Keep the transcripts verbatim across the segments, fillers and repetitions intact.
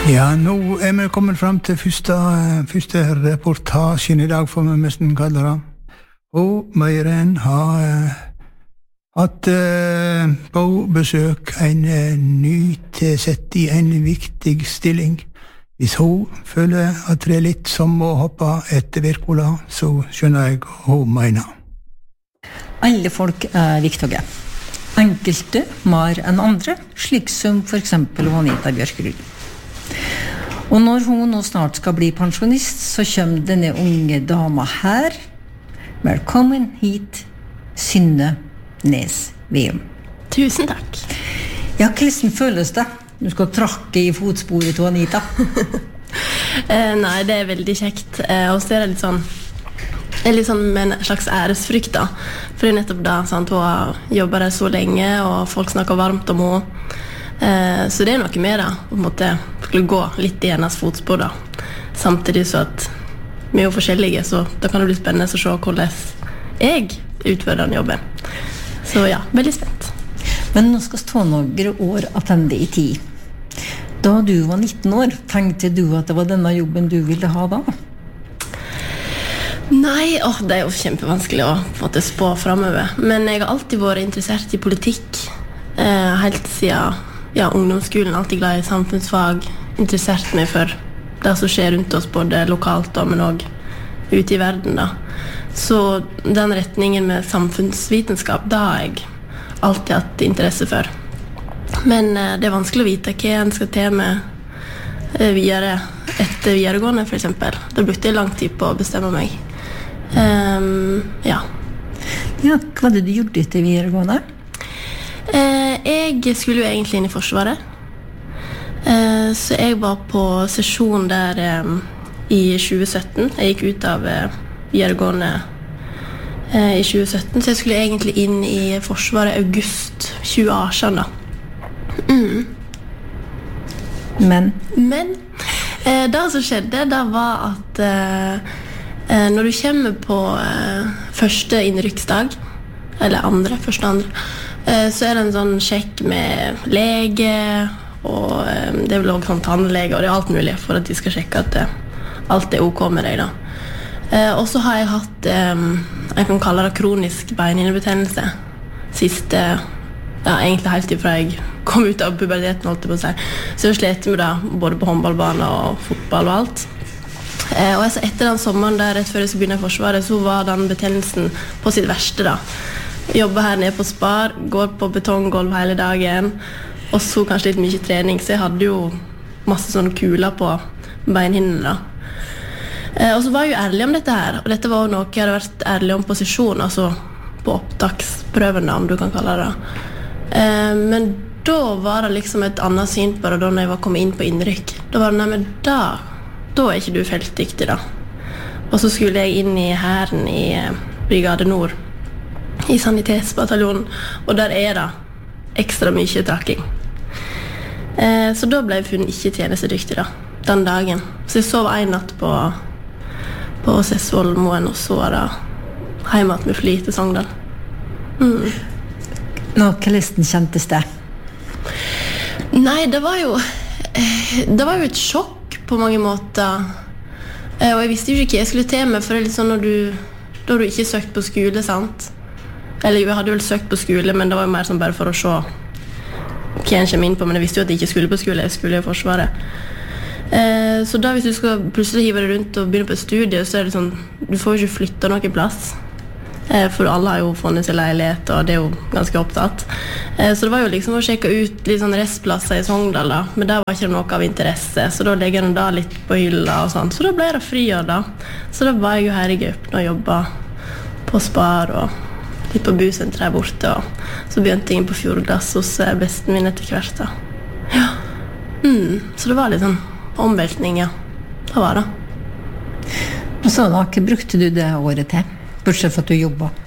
Ja, nå er vi kommet frem til første, første reportasjen I dag, får vi nesten kalle det. Og Meiren har uh, hatt uh, på besøk en uh, ny tilsett I en viktig stilling. Hvis hun føler at det er litt som å hoppe etter Wirkola, så skjønner jeg hva hun mener. Alle folk er viktige. Enkelte mer enn andre, slik som for eksempel Anita Bjørkerud. Og når hun nå snart skal bli pensjonist, så kommer denne unge dama her. Velkommen hit, Synne Nes Veum. Tusen takk. Ja, hvordan føles det? Du skal trakke I fotsporet til Anita. eh, nei, det er veldig kjekt. Eh, og så er det litt sånn, det er litt sånn med en slags æresfrykt da. For det er nettopp da, sant, hun har jobbet der så lenge, og folk snakker varmt om henne. Eh, så det er noe med da, på en måte skulle gå litt I hennes fotspor da. Samtidig så at vi er jo forskjellige, så da kan det bli spennende å se hvordan jeg utfører den jobben. Så ja, veldig spent. Men nå skal stå noen år attende I tid. Da du var nitten år, tenkte du at det var denne jobben du ville ha da? Nei, åh, det er jo kjempevanskelig å på en måte spå fremover. Men jeg har alltid vært interessert I politikk. Eh, helt siden ja, ungdomsskolen, alltid glad I samfunnsfag. Interessert meg for det som skjer rundt oss, både lokalt da, men også ute I verden da. Så den retningen med samfunnsvitenskap, da har jeg alltid hatt interesse for. Men eh, det er vanskelig å vite hva en skal til med eh, videre etter videregående, for eksempel. Da brukte jeg lang tid på å bestemme meg. Um, ja. Ja, hva var det du gjorde etter videregående? Eh, jeg skulle jo egentlig inn I Forsvaret. Eh, så jeg var på sesjon der eh, I tjue sytten. Jeg gikk ut av eh, videregående I tjue sytten, så jeg skulle egentlig inn I Forsvaret august tjue atten da. Mm. Men? Men eh, det som skjedde, det var at eh, når du kommer på eh, første innrykksdag, eller andre, første andre, eh, så er det en sånn sjekk med lege, og eh, det er vel også sånn tannlege, og det er alt mulig for at de skal sjekke at eh, alt er ok med deg da. Eh, og så har jeg hatt eh, jeg kan kalle det kronisk beinhinnebetennelse siste, ja, egentlig helt ifra jeg kom ut av puberteten, holdt jeg på å si. Så jeg slet med det både på håndballbane og fotball og alt. Eh, og altså etter den sommeren der, rett før jeg skulle begynne I Forsvaret, så var den betennelsen på sitt verste da. Jeg jobbet her nede på Spar, går på betonggolv hele dagen, og så kanskje litt mye trening, så jeg hadde jo masse sånne kuler på beinhinnene da. Eh, og så var jeg jo ærlig om dette her, og dette var jo noe jeg hadde vært ærlig om på sesjon, altså på opptaksprøven da, om du kan kalle det. Eh, men da var det liksom et annet syn på det da når jeg var kommet inn på innrykk. Da var det, nei, men da, da er ikke du feltdyktig da. Og så skulle jeg inn I hæren I eh, Brigade Nord, I sanitetsbataljonen, og der er det ekstra mye trakking. Eh, så da ble jeg funnet ikke tjenestedyktig da, den dagen. Så jeg sov en natt på på Sessvollmoen, og så var det hjemme med fly til Sogndal. Mm. Nå, hvordan kjentes det? Nei, det var jo det var jo et sjokk på mange måter. Og jeg visste jo ikke hva jeg skulle til med, for det er litt sånn når du da har du ikke søkt på skole, sant? Eller jo, jeg hadde vel søkt på skole, men det var jo mer sånn bare for å se hva jeg kommer inn på, men jeg visste jo at jeg ikke skulle på skole, jeg skulle I Forsvaret. Eh, så da hvis du skal plutselig hive deg rundt og begynne på et studie, så er det sånn, du får jo ikke flytte noen plass. Eh, for alle har jo funnet seg leilighet, og det er jo ganske opptatt. Eh, så det var jo liksom å sjekke ut litt sånn restplasser I Sogndal da, men der var ikke noe av interesse, så da legger den da litt på hylla og sånn. Så da ble det friår da. Så da var jeg jo her I Gøpen og jobbet på Spar og litt på busenter der borte, og så begynte jeg inn på Fjordglass hos besten min etter hvert da. Ja. Mm, så det var litt sånn omveltning, ja. Det var det. Og så da, hva brukte du det året til? Bortsett for at du jobbet?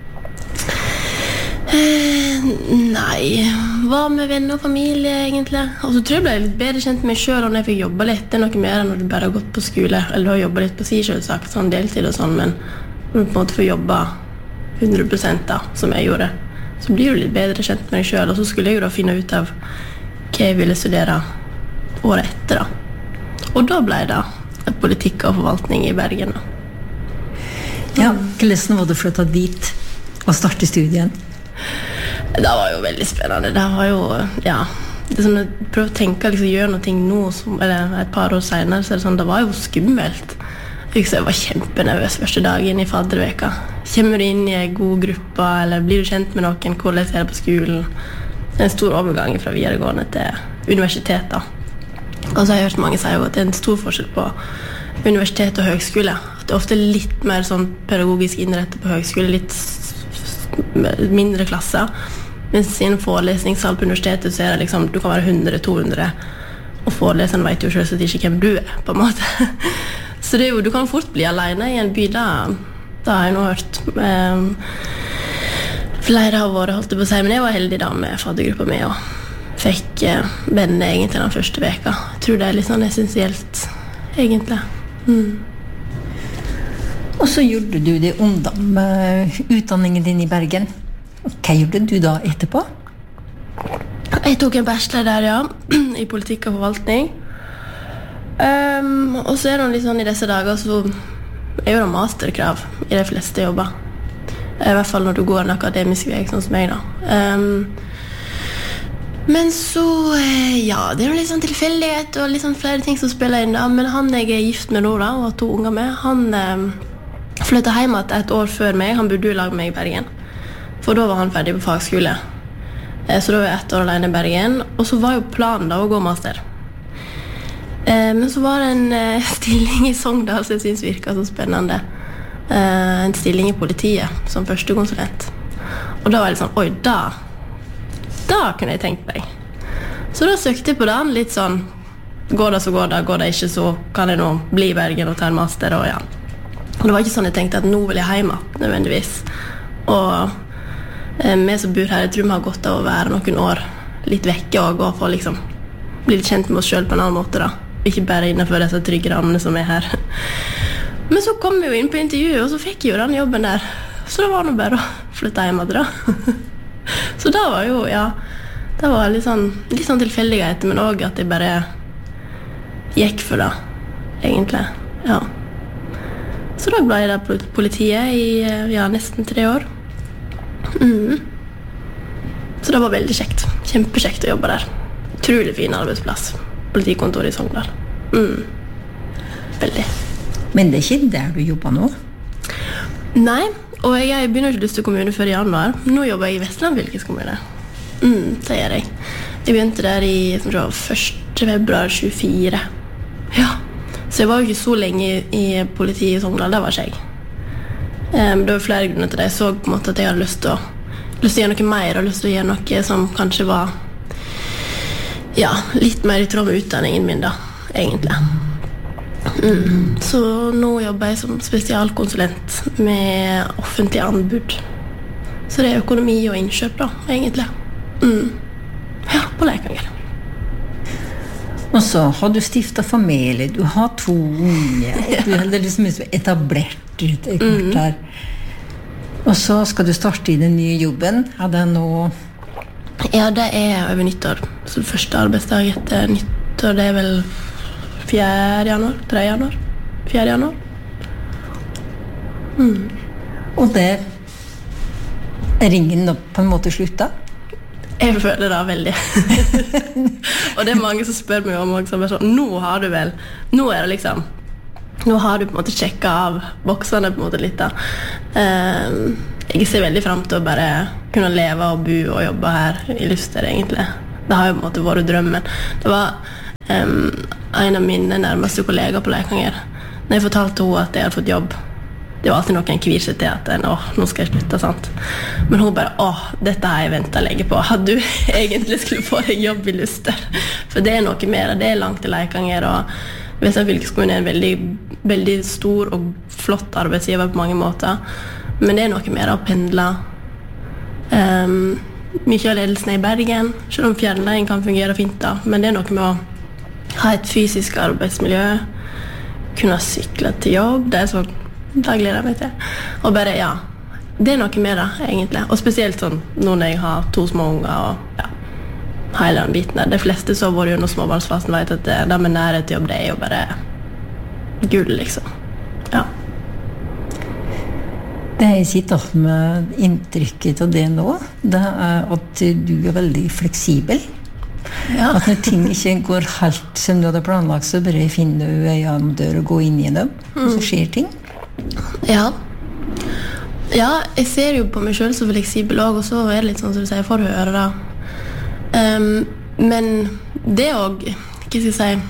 Eh, nei, var med venner og familie egentlig. Og så tror jeg ble litt bedre kjent med meg selv når jeg fikk jobbe litt. Det er noe mer enn når du bare har gått på skole, eller du har jobbet litt på si selvsagt, sånn deltid og sånn, men når du på en måte får jobbe hundre prosent da, som jeg gjorde, så blir du litt bedre kjent med deg selv. Og så skulle jeg jo da finne ut av hva jeg ville studere året etter da. og da ble det politikk og forvaltning i Bergen. Ja, hvordan var det å flytte dit og starte studien? Det var jo veldig spennende. Det var jo, ja, det er sånn, jeg prøver å tenke, liksom, gjøre noe nå, som, eller et par år senere, så er det sånn, det var jo skummelt. Jeg var kjempenervøs første dagen i fadderveka. Kommer du inn i en god gruppe, eller blir du kjent med noen, hvordan er det på skolen? Det er en stor overgang fra videregående til universitetet. Og så har jeg hørt mange si at det er en stor forskjell på universitet og høgskole. At det er ofte litt mer sånn pedagogisk innrettet på høgskole, litt mindre klasser. Mens i en forelesningssal på universitetet så er det liksom, du kan være hundre, to hundre, og foreleseren vet jo selvsagt ikke hvem du er, på en måte. Så det er jo, du kan fort bli alene i en by, da, da har jeg nå hørt. Um, flere har vært, holdt det på å si, men jeg var heldig da med faddergruppa med, og fikk uh, venner egentlig den første veka. Jeg tror det er litt sånn essensielt, egentlig. Mm. Og så gjorde du det ungdom med utdanningen din i Bergen. Hva gjorde du da etterpå? Jeg tok en bachelor der, ja, i politikk og forvaltning. Um, og så er det litt sånn i disse dager så er jo det masterkrav i de fleste jobber. I hvert fall når du går en akademisk vei, sånn som jeg da. Um, men så, ja, det er jo litt sånn tilfeldighet og litt sånn flere ting som spiller inn da. Men han jeg er gift med nå da, og har to unger med, han um, flyttet hjem et år før meg. Han bodde jo lag med meg i Bergen. For da var han ferdig på fagskole. Så da var jeg ett år alene i Bergen. Og så var jo planen da å gå master. Men så var det en stilling i Sogndal som jeg synes virket så spennende. En stilling i politiet som første konsulent. Og da var jeg litt sånn, oi, da, da kunne jeg tenkt meg. Så da søkte jeg på den litt sånn, går det så går det, går det ikke så kan jeg nå bli i Bergen og ta en master. Og ja. Og det var ikke sånn jeg tenkte at nå vil jeg hjemme, nødvendigvis. Og vi som bor her, jeg tror vi har godt av å være noen år litt vekke og gå for liksom bli litt kjent med oss selv på en annen måte da. Ikke bare innenfor disse trygge rammene som er her. Men så kom vi jo inn på intervjuet, og så fikk jeg jo den jobben der. Så det var nå bare å flytte hjem da. Så da var jo, ja, det var litt sånn, litt sånn tilfeldighet, men også at jeg bare gikk for det, egentlig. Ja. Så da ble jeg der på politiet i ja, nesten tre år. Mm. Så det var veldig kjekt. Kjempekjekt å jobbe der. Utrolig fin arbeidsplass. Politikontor i Sogndal. Mm. Veldig. Men det er ikke der du jobber nå? Nei, og jeg begynner ikke Luster kommune før i januar. Nå jobber jeg i Vestland fylkeskommune. Mm, det gjør jeg. Jeg begynte der i første februar tjuefire. Ja, så jeg var jo ikke så lenge i, i politiet i Sogndal, det var ikke jeg. Um, det var flere grunner til det. Jeg så på en måte at jeg hadde lyst til å, lyst til å gjøre noe mer, og lyst til å gjøre noe som kanskje var ja, litt mer i tråd med utdanningen min da, egentlig. Mm. Så nå jobber jeg som spesialkonsulent med offentlige anbud. Så det er økonomi og innkjøp da, egentlig. Mm. Ja, på Leikanger. Og så har du stiftet familie, du har to unge, og du er liksom etablert ut et kort her. Og så skal du starte i den nye jobben. Er det nå... Ja, det er over nyttår. Så første arbeidsdag etter nyttår, det er vel fjerde januar, tredje januar, fjerde januar. Mm. Og der er ringen da på en måte slutta? Jeg føler det veldig. Og det er mange som spør meg om også, sånn, nå har du vel, nå er det liksom, nå har du på en måte sjekket av boksene på en måte litt da. Um, jeg ser veldig frem til å bare kunne leve og bo og jobbe her i Luster, egentlig. Det har jo på en måte vært drømmen. Det var um, en av mine nærmeste kollegaer på Leikanger. Når jeg fortalte henne at jeg hadde fått jobb, det var alltid noen kvir seg til at åh, nå skal jeg slutte, sant? Men hun bare, åh, dette har jeg ventet lenge på. At du egentlig skulle få deg jobb i Luster. For det er noe mer, det er langt til Leikanger, og Vestland fylkeskommune er en veldig, veldig stor og flott arbeidsgiver på mange måter. Men det er noe mer å pendle. Um, mye av ledelsen er i Bergen, selv om fjernleien kan fungere fint da. Men det er noe med å ha et fysisk arbeidsmiljø, kunne sykle til jobb, det er så... Da gleder jeg meg til. Og bare, ja, det er noe med det, egentlig. Og spesielt sånn, nå når jeg har to små unger, og ja, hele den biten der. De fleste som har vært under småbarnsfasen vet at det, det med nærhet til jobb, det er jo bare gull, liksom. Ja. Det jeg sitter med inntrykket av det nå, det er at du er veldig fleksibel. Ja. At når ting ikke går helt som du hadde planlagt, så bare finner du en dør og går inn i dem, mm. og så skjer ting. Ja. Ja, jeg ser jo på meg selv så fleksibel også, og så er det litt sånn som du sier, for å høre da. Um, men det også, hva skal jeg si,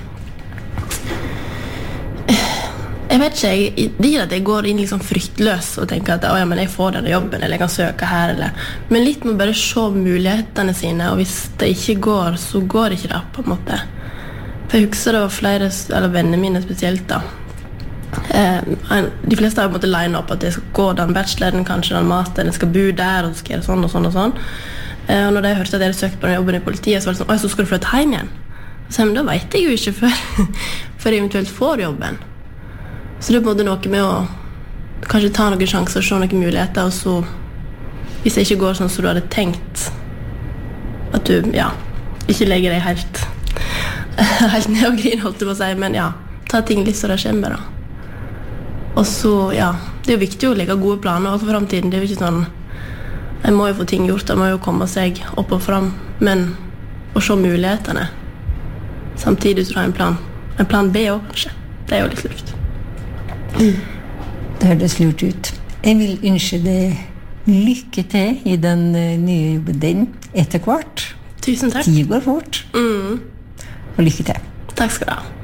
jeg vet ikke, jeg, det er ikke at jeg går inn liksom fryktløs og tenker at ja, men jeg får denne jobben, eller jeg kan søke her, eller. Men litt må bare se mulighetene sine, og hvis det ikke går, så går det ikke det, på en måte. For jeg husker det var flere, eller vennene mine spesielt da. Eh, de fleste har på en måte line opp at jeg skal gå den bacheloren, kanskje den masteren, jeg skal bo der, og så skal jeg gjøre sånn og sånn og sånn. Eh, og når jeg hørte at jeg hadde søkt på den jobben i politiet, så var det sånn, oi, så skal du flytte hjem igjen. Så men da vet jeg jo ikke før, før jeg eventuelt får jobben. Så det er både noe med å kanskje ta noen sjanser og se noen muligheter, og så, hvis det ikke går sånn som du hadde tenkt, at du, ja, ikke legger deg helt, helt ned og grine, holdt du på å si, men ja, ta ting litt så det kommer da. Og så, ja, det er jo viktig å legge gode planer for fremtiden. Det er jo ikke sånn, jeg må jo få ting gjort, jeg må jo komme seg opp og frem, men å se mulighetene, samtidig så har jeg en plan. En plan B også, kanskje. Det er jo litt lurt. Mm. Det høres lurt ut. Jeg vil ønske deg lykke til i den nye jobben din etter hvert. Tusen takk. Tid går fort. Mm. Og lykke til. Takk skal du ha.